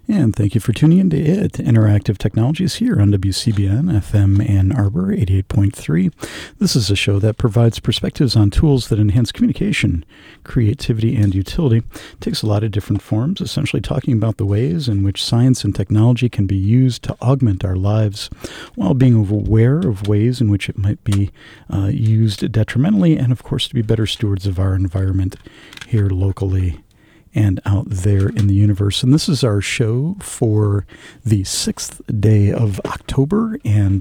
And thank you for tuning in to IT, Interactive Technologies, here on WCBN FM Ann Arbor 88.3. This is a show that provides perspectives on tools that enhance communication, creativity, and utility. It takes a lot of different forms, essentially talking about the ways in which science and technology can be used to augment our lives, while being aware of ways in which it might be used detrimentally, and of course to be better stewards of our environment here locally and out there in the universe. And this is our show for the 6th day of October in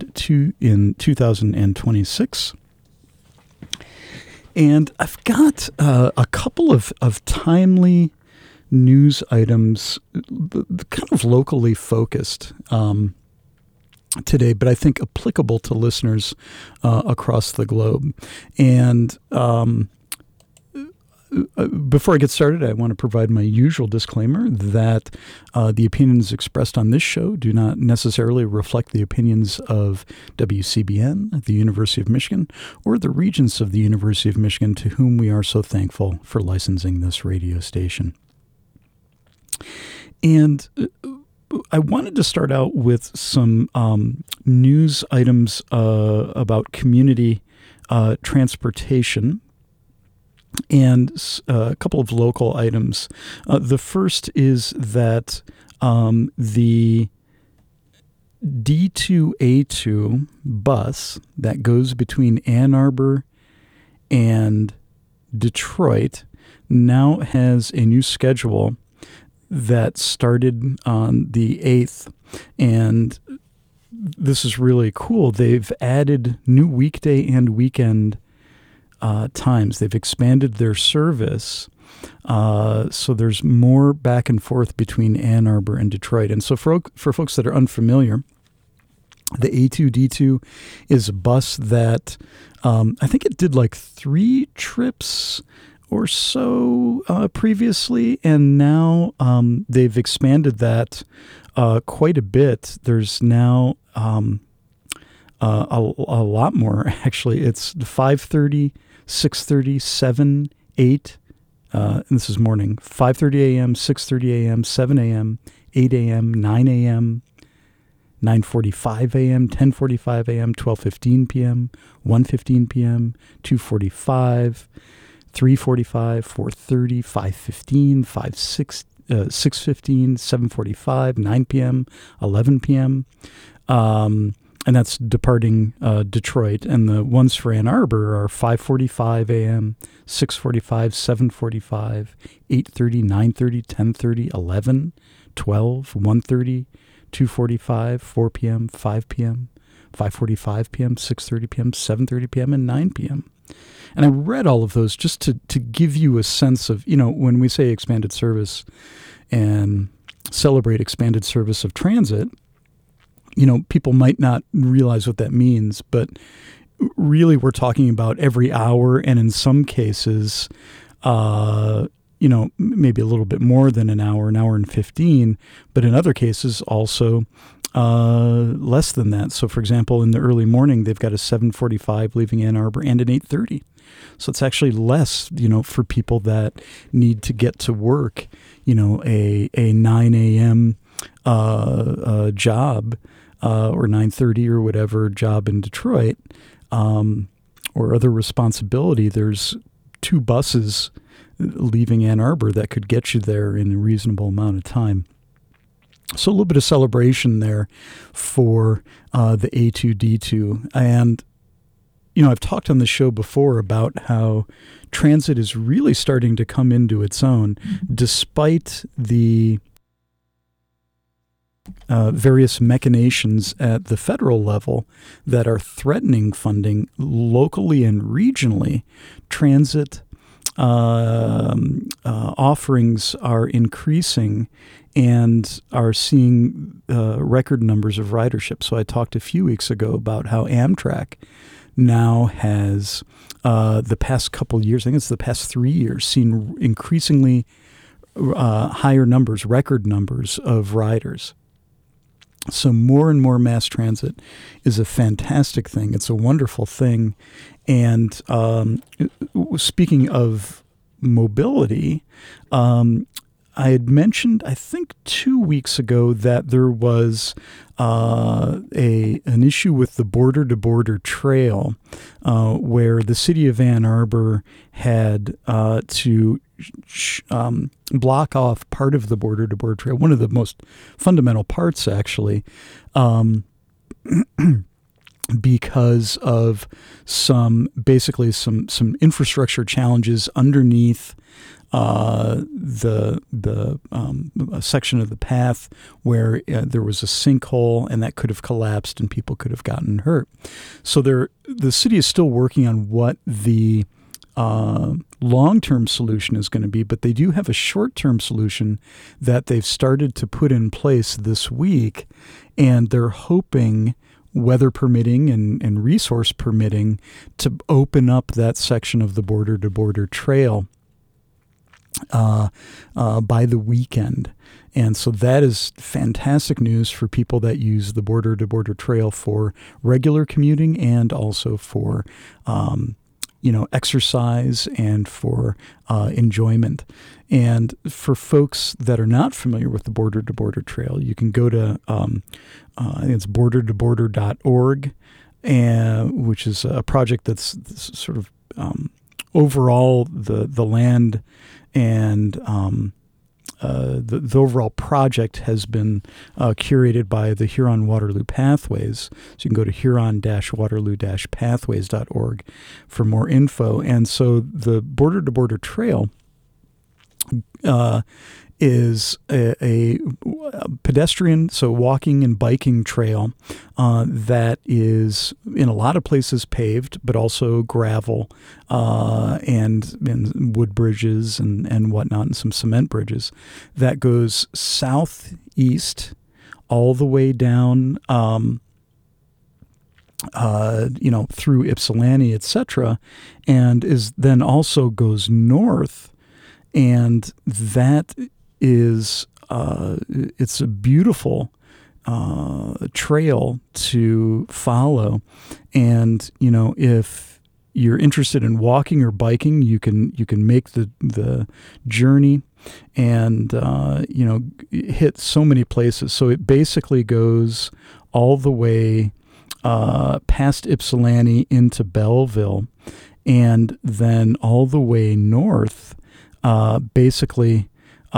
2026. And I've got a couple of timely news items, kind of locally focused today, but I think applicable to listeners across the globe. And before I get started, I want to provide my usual disclaimer that the opinions expressed on this show do not necessarily reflect the opinions of WCBN, the University of Michigan, or the regents of the University of Michigan, to whom we are so thankful for licensing this radio station. And I wanted to start out with some news items about community transportation, and a couple of local items. The first is that the D2A2 bus that goes between Ann Arbor and Detroit now has a new schedule that started on the 8th. And this is really cool. They've added new weekday and weekend times. They've expanded their service, so there's more back and forth between Ann Arbor and Detroit. And so for folks that are unfamiliar, the A2D2 is a bus that I think it did like 3 trips or so previously, and now they've expanded that quite a bit. There's now a lot more, actually. It's 5:30, 6:30, 7, 8, and this is morning, 5:30 a.m., 6:30 a.m., 7 a.m., 8 a.m., 9 a.m., 9:45 a.m., 10:45 a.m., 12:15 p.m., 1:15 p.m., 2:45, 3:45, 4:30, 5:15, 6:15, 7:45, 9 p.m., 11 p.m., and that's departing Detroit. And the ones for Ann Arbor are 5:45 a.m., 6:45, 7:45, 8:30, 9:30, 10:30, 11, 12, 1:30, 2:45, 4 p.m., 5 p.m., 5:45 p.m., 6:30 p.m., 7:30 p.m., and 9 p.m. And I read all of those just to give you a sense of, when we say expanded service and celebrate expanded service of transit, people might not realize what that means, but really we're talking about every hour, and in some cases, maybe a little bit more than an hour and 15, but in other cases also less than that. So for example, in the early morning, they've got a 7:45 leaving Ann Arbor and an 8:30. So it's actually less, for people that need to get to work, a 9 a.m. Job, or 9:30 or whatever job in Detroit, or other responsibility. There's 2 buses leaving Ann Arbor that could get you there in a reasonable amount of time. So a little bit of celebration there for the A2D2. And, I've talked on the show before about how transit is really starting to come into its own, despite the various machinations at the federal level that are threatening funding locally and regionally. Transit offerings are increasing and are seeing record numbers of ridership. So I talked a few weeks ago about how Amtrak now has, the past couple years, I think it's the past 3 years, seen increasingly higher numbers, record numbers of riders. So more and more mass transit is a fantastic thing. It's a wonderful thing. And speaking of mobility, I had mentioned, I think 2 weeks ago, that there was an issue with the Border to Border Trail, where the city of Ann Arbor had to block off part of the Border to Border Trail, one of the most fundamental parts, actually, because of some infrastructure challenges underneath the section of the path where there was a sinkhole, and that could have collapsed and people could have gotten hurt. So the city is still working on what the long-term solution is going to be, but they do have a short-term solution that they've started to put in place this week, and they're hoping, weather permitting and resource permitting, to open up that section of the Border to Border Trail by the weekend. And so that is fantastic news for people that use the Border to Border Trail for regular commuting and also for exercise and for enjoyment. And for folks that are not familiar with the Border to Border Trail, you can go to I think it's bordertoborder.org, which is a project that's sort of overall the land and the overall project has been curated by the Huron-Waterloo Pathways. So you can go to huron-waterloo-pathways.org for more info. And so the Border to Border Trail is a pedestrian, so walking and biking trail that is in a lot of places paved, but also gravel and wood bridges and whatnot, and some cement bridges that goes southeast all the way down through Ypsilanti, etc., and is then also goes north. And that is it's a beautiful trail to follow. And if you're interested in walking or biking, you can make the journey and hit so many places. So it basically goes all the way past Ypsilanti into Belleville, and then all the way north, basically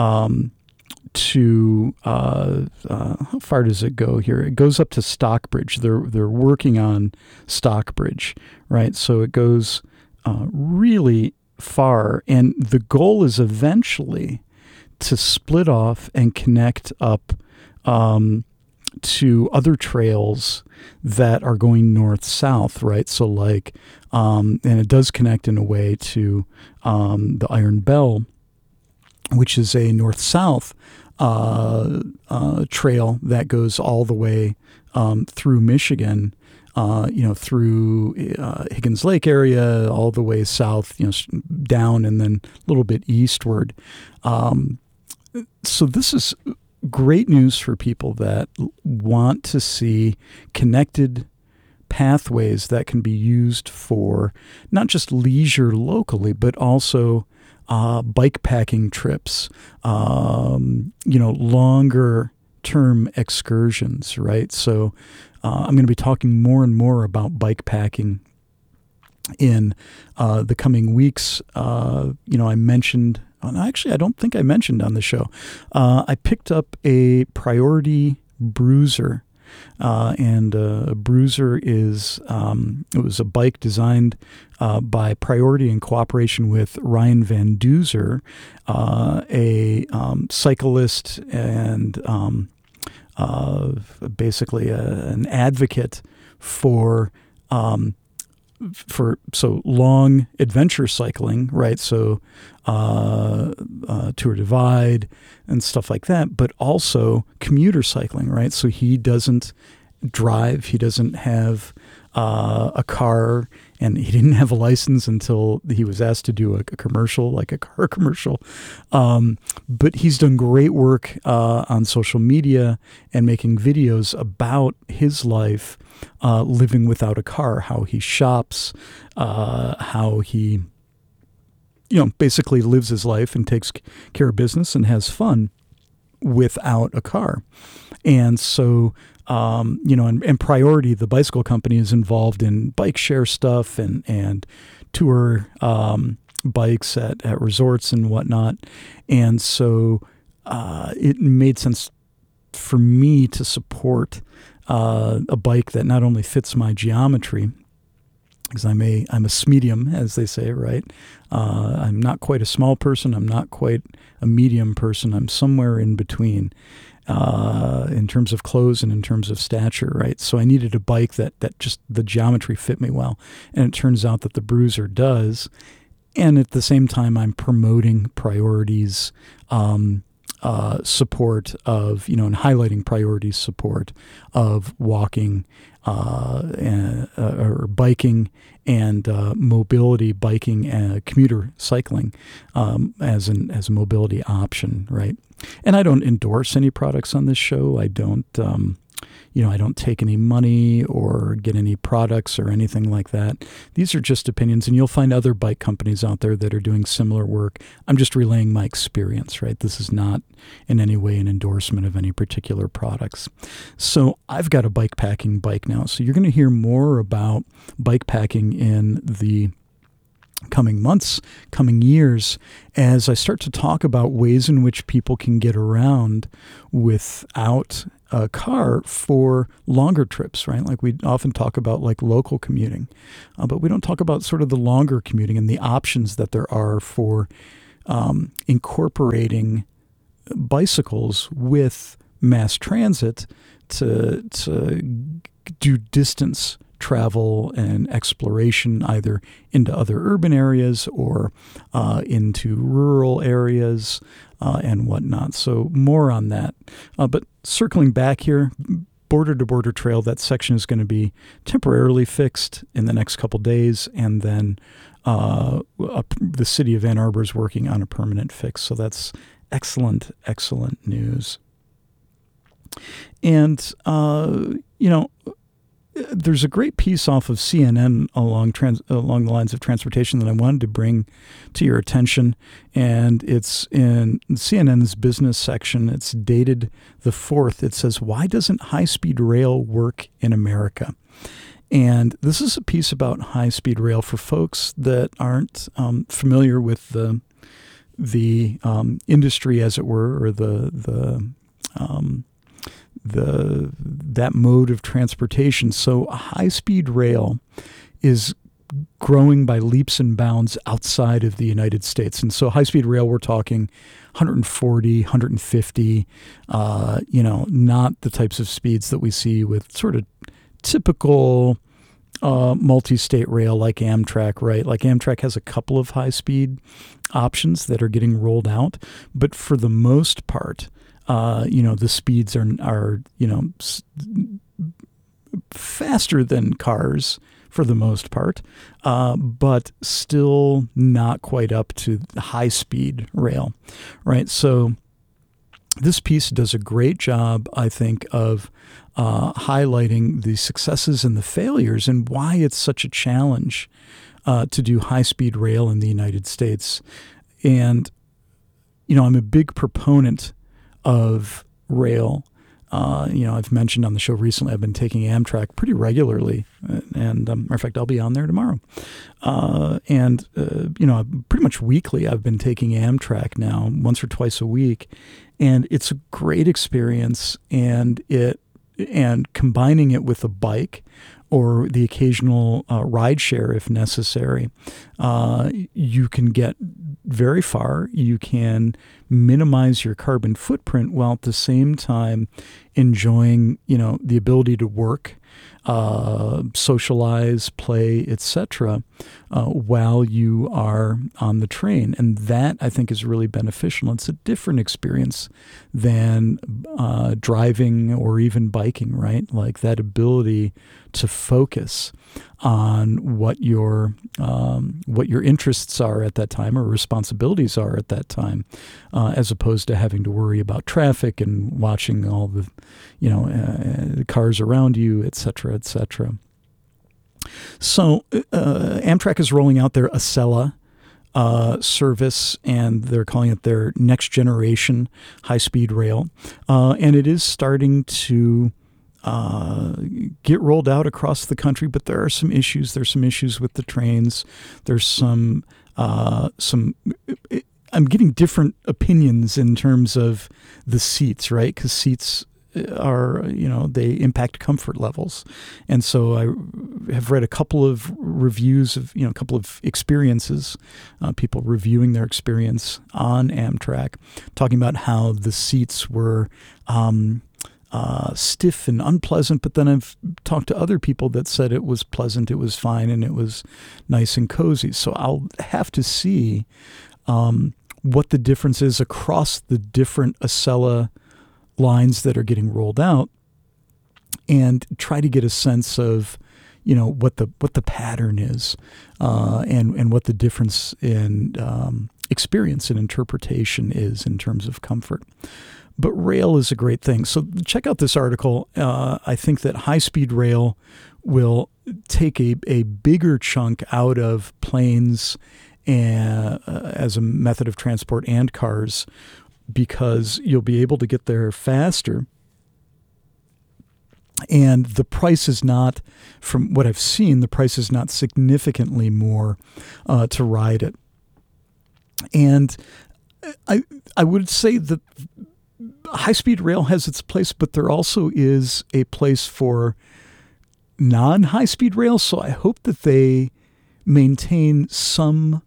to how far does it go here? It goes up to Stockbridge. They're working on Stockbridge, right? So it goes really far, and the goal is eventually to split off and connect up to other trails that are going north-south, right? So and it does connect in a way to the Iron Bell, which is a north-south trail that goes all the way through Michigan, through Higgins Lake area, all the way south, down and then a little bit eastward. So this is great news for people that want to see connected pathways that can be used for not just leisure locally, but also bike packing trips, longer term excursions, right? So I'm going to be talking more and more about bike packing in the coming weeks. I mentioned, actually, I don't think I mentioned on the show, I picked up a Priority Bruiser. And a Bruiser is it was a bike designed by Priority in cooperation with Ryan Van Duzer, a cyclist and basically an advocate for long adventure cycling, right? So Tour Divide and stuff like that, but also commuter cycling, right? So he doesn't drive, he doesn't have a car, and he didn't have a license until he was asked to do a commercial, like a car commercial. But he's done great work on social media and making videos about his life living without a car, how he shops, how he basically lives his life and takes care of business and has fun without a car. And so, and Priority, the bicycle company, is involved in bike share stuff and tour bikes at resorts and whatnot. And so it made sense for me to support a bike that not only fits my geometry, because I'm a medium, as they say, right? I'm not quite a small person. I'm not quite a medium person. I'm somewhere in between in terms of clothes and in terms of stature, right? So I needed a bike that just the geometry fit me well. And it turns out that the Bruiser does. And at the same time, I'm promoting Priority's support of, and highlighting Priority's support of walking or biking and mobility biking and commuter cycling as a mobility option, right? And I don't endorse any products on this show. I don't, I don't take any money or get any products or anything like that. These are just opinions, and you'll find other bike companies out there that are doing similar work. I'm just relaying my experience, right? This is not in any way an endorsement of any particular products. So I've got a bike packing bike now. So you're going to hear more about bike packing in the coming months, coming years, as I start to talk about ways in which people can get around without a car for longer trips, right? Like we often talk about like local commuting, but we don't talk about sort of the longer commuting and the options that there are for incorporating bicycles with mass transit to do distance travel and exploration, either into other urban areas or into rural areas and whatnot. So more on that. But circling back here, Border to Border Trail, that section is going to be temporarily fixed in the next couple days, and then the city of Ann Arbor is working on a permanent fix. So that's excellent, excellent news. And, there's a great piece off of CNN along the lines of transportation that I wanted to bring to your attention, and it's in CNN's business section. It's dated the 4th. It says, "Why doesn't high-speed rail work in America?" And this is a piece about high-speed rail for folks that aren't familiar with the industry, as it were, or that mode of transportation. So a high-speed rail is growing by leaps and bounds outside of the United States. And so high-speed rail, we're talking 140, 150, not the types of speeds that we see with sort of typical multi-state rail like Amtrak, right? Like Amtrak has a couple of high-speed options that are getting rolled out, but for the most part, the speeds are faster than cars for the most part, but still not quite up to high-speed rail, right? So this piece does a great job, I think, of highlighting the successes and the failures and why it's such a challenge to do high-speed rail in the United States. And, I'm a big proponent of rail. I've mentioned on the show recently, I've been taking Amtrak pretty regularly, and matter of fact, I'll be on there tomorrow. Pretty much weekly, I've been taking Amtrak now, once or twice a week, and it's a great experience. And combining it with a bike or the occasional ride share, if necessary, you can get very far. You can minimize your carbon footprint while at the same time enjoying, the ability to work, socialize, play, etc., while you are on the train. And that, I think, is really beneficial. It's a different experience than driving or even biking, right? Like that ability to focus on what your interests are at that time or responsibilities are at that time, as opposed to having to worry about traffic and watching all the cars around you, et cetera, et cetera. So Amtrak is rolling out their Acela service, and they're calling it their next generation high-speed rail. And it is starting to get rolled out across the country, but there are some issues. There's some issues with the trains. There's some I'm getting different opinions in terms of the seats, right? Because seats are, they impact comfort levels. And so I have read a couple of reviews of, a couple of experiences, people reviewing their experience on Amtrak, talking about how the seats were stiff and unpleasant. But then I've talked to other people that said it was pleasant, it was fine, and it was nice and cozy. So I'll have to see what the difference is across the different Acela lines that are getting rolled out, and try to get a sense of, what the pattern is, and what the difference in experience and interpretation is in terms of comfort. But rail is a great thing. So check out this article. I think that high-speed rail will take a bigger chunk out of planes as a method of transport and cars, because you'll be able to get there faster. And the price is not, from what I've seen, the price is not significantly more to ride it. And I would say that high-speed rail has its place, but there also is a place for non-high-speed rail. So I hope that they maintain some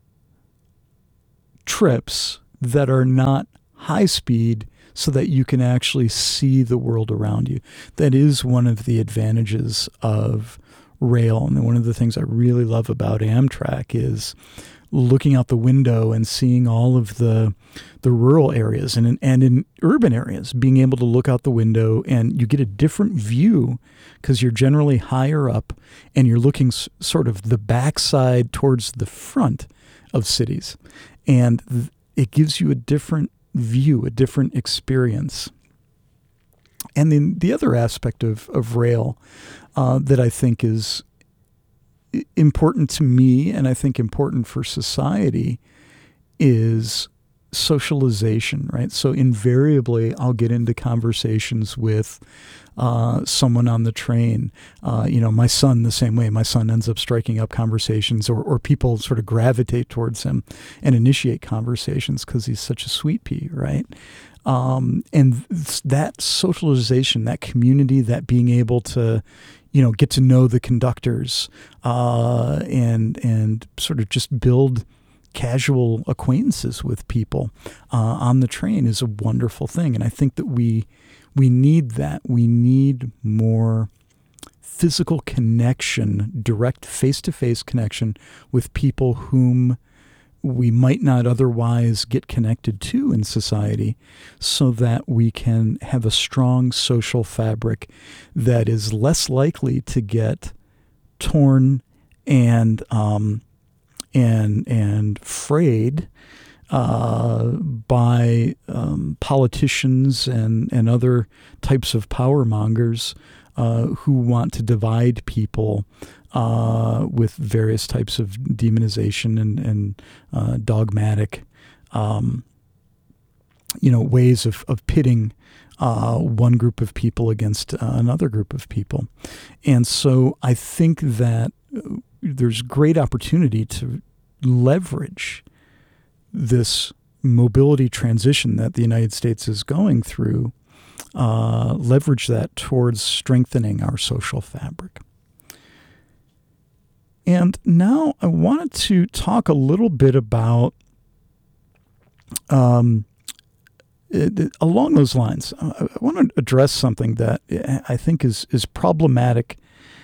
trips that are not high speed, so that you can actually see the world around you. That is one of the advantages of rail. And one of the things I really love about Amtrak is looking out the window and seeing all of the rural areas and in urban areas, being able to look out the window, and you get a different view because you're generally higher up and you're looking sort of the backside towards the front of cities. And it gives you a different view, a different experience. And then the other aspect of rail that I think is important to me, and I think important for society, is socialization, right? So invariably, I'll get into conversations with someone on the train. My son, the same way. My son ends up striking up conversations, or people sort of gravitate towards him and initiate conversations because he's such a sweet pea, right? And that socialization, that community, that being able to, get to know the conductors and sort of just build casual acquaintances with people on the train is a wonderful thing. And I think that we need that. We need more physical connection, direct face-to-face connection with people whom we might not otherwise get connected to in society, so that we can have a strong social fabric that is less likely to get torn and frayed by politicians and other types of power mongers who want to divide people with various types of demonization and dogmatic, ways of pitting one group of people against another group of people. And so I think that there's great opportunity to leverage this mobility transition that the United States is going through, leverage that towards strengthening our social fabric. And now I wanted to talk a little bit about, along those lines, I want to address something that I think is problematic.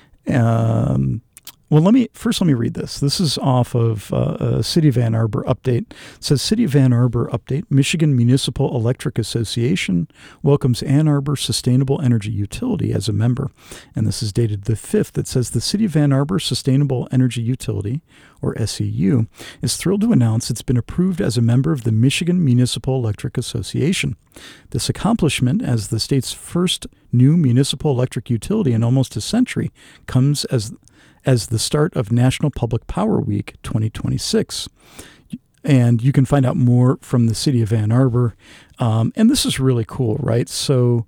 Well, let me read this. This is off of City of Ann Arbor update. It says, City of Ann Arbor update, Michigan Municipal Electric Association welcomes Ann Arbor Sustainable Energy Utility as a member. And this is dated the 5th. It says, the City of Ann Arbor Sustainable Energy Utility, or SEU, is thrilled to announce it's been approved as a member of the Michigan Municipal Electric Association. This accomplishment, as the state's first new municipal electric utility in almost a century, comes as the start of National Public Power Week 2026. And you can find out more from the city of Ann Arbor. And this is really cool, right? So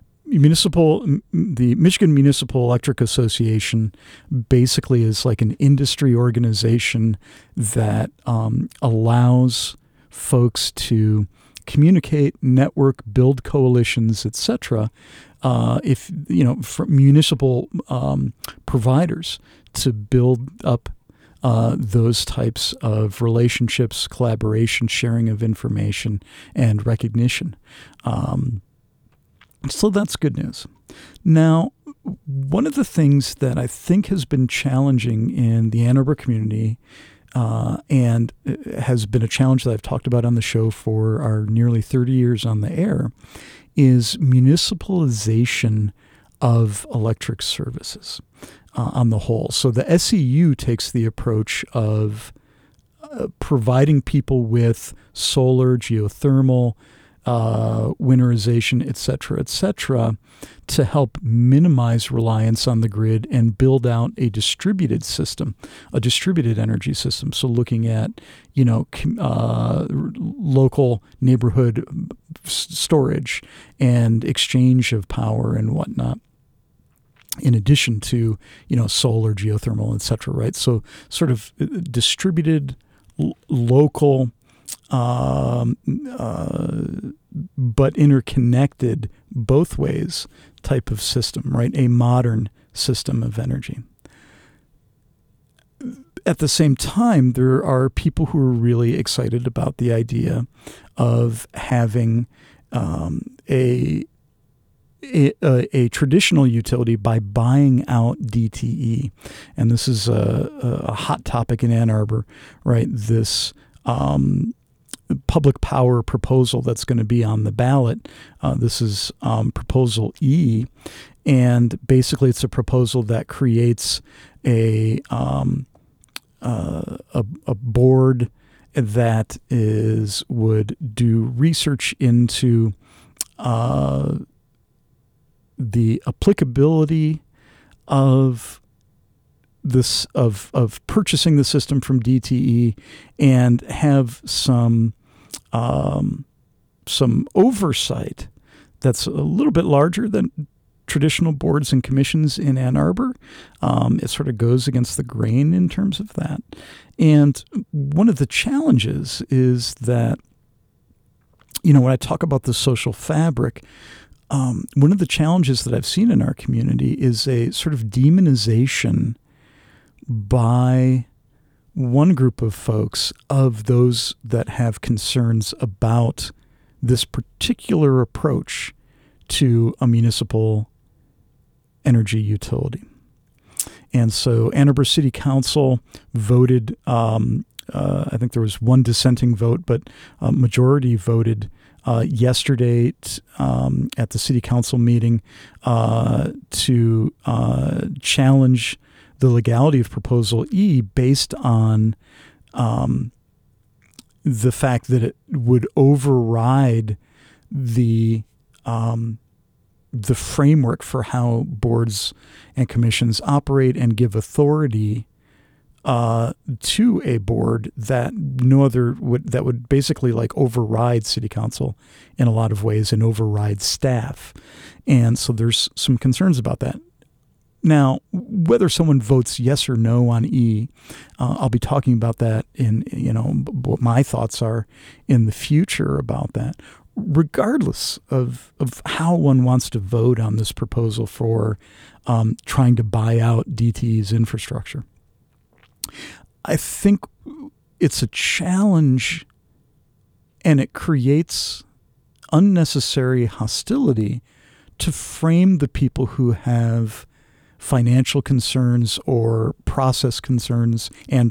the Michigan Municipal Electric Association basically is like an industry organization that allows folks to communicate, network, build coalitions, etc. If for municipal providers to build up those types of relationships, collaboration, sharing of information, and recognition. So that's good news. Now, one of the things that I think has been challenging in the Ann Arbor community and has been a challenge that I've talked about on the show for our nearly 30 years on the air is municipalization of electric services on the whole. So the SEU takes the approach of providing people with solar, geothermal, winterization, et cetera, to help minimize reliance on the grid and build out a distributed system, a distributed energy system. So looking at, local neighborhood storage and exchange of power and whatnot, in addition to, solar, geothermal, et cetera, right? So sort of distributed, local, but interconnected both ways type of system, right? A modern system of energy. At the same time, there are people who are really excited about the idea of having a traditional utility by buying out DTE. And this is a hot topic in Ann Arbor, right? This public power proposal that's going to be on the ballot. This is Proposal E, and basically it's a proposal that creates a board that would do research into the applicability of this of purchasing the system from DTE and have some oversight that's a little bit larger than traditional boards and commissions in Ann Arbor. It sort of goes against the grain in terms of that. And one of the challenges is that, when I talk about the social fabric, one of the challenges that I've seen in our community is a sort of demonization by one group of folks of those that have concerns about this particular approach to a municipal energy utility. And so Ann Arbor City Council voted, I think there was one dissenting vote, but majority voted yesterday at the City Council meeting to challenge the legality of Proposal E based on the fact that it would override the framework for how boards and commissions operate and give authority to a board that that would basically like override City Council in a lot of ways and override staff. And so there's some concerns about that. Now, whether someone votes yes or no on E, I'll be talking about that in, what my thoughts are in the future about that. Regardless of how one wants to vote on this proposal for trying to buy out DTE's infrastructure, I think it's a challenge and it creates unnecessary hostility to frame the people who have financial concerns or process concerns in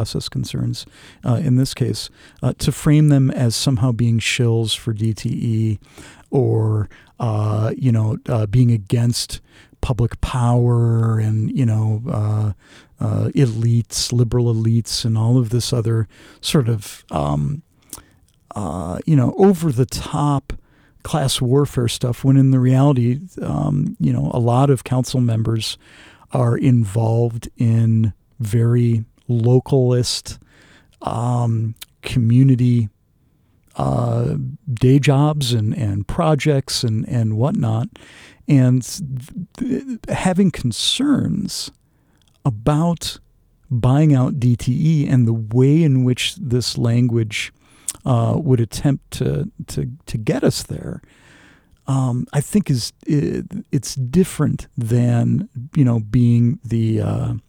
this case, to frame them as somehow being shills for DTE or, being against public power and, elites, liberal elites, and all of this other sort of, over the top class warfare stuff, when in the reality, a lot of council members are involved in very localist, community day jobs and projects and whatnot, and having concerns about buying out DTE and the way in which this language would attempt to get us there, I think it's different than being the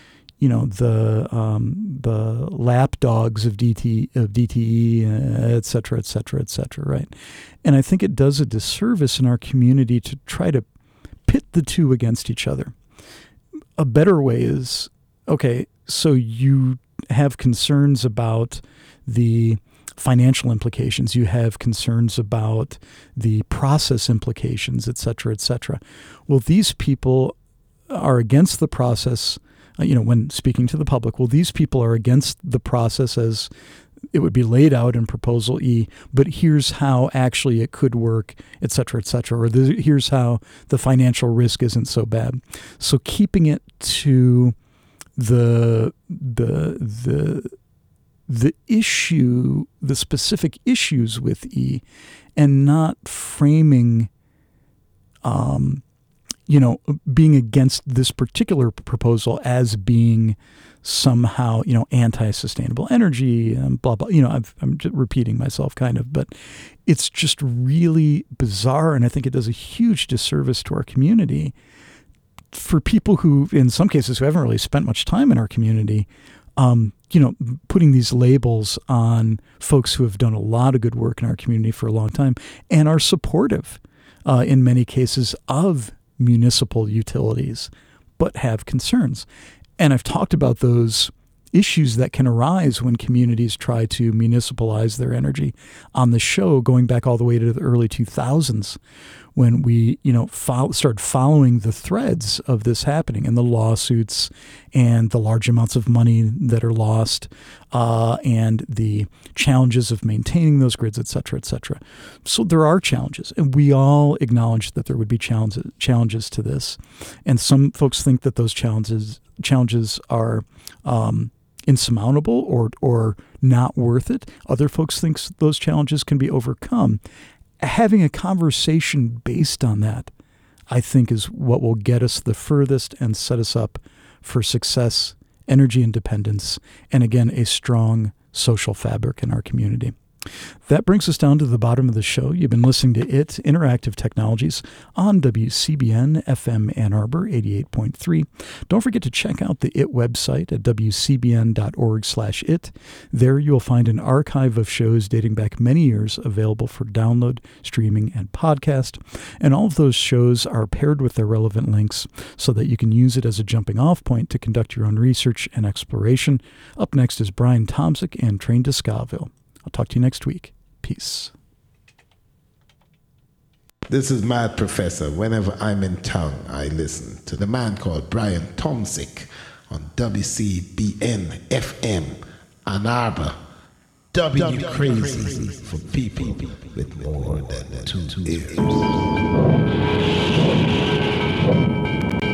the lapdogs of DTE, et cetera, et cetera, et cetera, right? And I think it does a disservice in our community to try to pit the two against each other. A better way is, okay, so you have concerns about the financial implications, you have concerns about the process implications, et cetera, et cetera. Well, these people are against the process. When speaking to the public, well, these people are against the process as it would be laid out in Proposal E, but here's how actually it could work, et cetera, or here's how the financial risk isn't so bad. So keeping it to the issue, the specific issues with E, and not framing being against this particular proposal as being somehow, anti-sustainable energy and blah, blah. I'm just repeating myself kind of, but it's just really bizarre. And I think it does a huge disservice to our community for people who, in some cases, who haven't really spent much time in our community, putting these labels on folks who have done a lot of good work in our community for a long time and are supportive, in many cases, of municipal utilities, but have concerns. And I've talked about those issues that can arise when communities try to municipalize their energy on the show, going back all the way to the early 2000s, when we, started following the threads of this happening and the lawsuits and the large amounts of money that are lost, and the challenges of maintaining those grids, et cetera, et cetera. So there are challenges, and we all acknowledge that there would be challenges to this. And some folks think that those challenges are insurmountable or not worth it. Other folks think those challenges can be overcome. Having a conversation based on that, I think, is what will get us the furthest and set us up for success, energy independence, and again, a strong social fabric in our community. That brings us down to the bottom of the show. You've been listening to IT, Interactive Technologies, on WCBN FM Ann Arbor 88.3. Don't forget to check out the IT website at wcbn.org/it. There you'll find an archive of shows dating back many years available for download, streaming, and podcast. And all of those shows are paired with their relevant links so that you can use it as a jumping off point to conduct your own research and exploration. Up next is Brian Tomczyk and Train to Scoville. I'll talk to you next week. Peace. This is Mad Professor. Whenever I'm in town, I listen to the man called Brian Tomczyk on WCBN FM Ann Arbor. W crazy for people with more than 2 ears.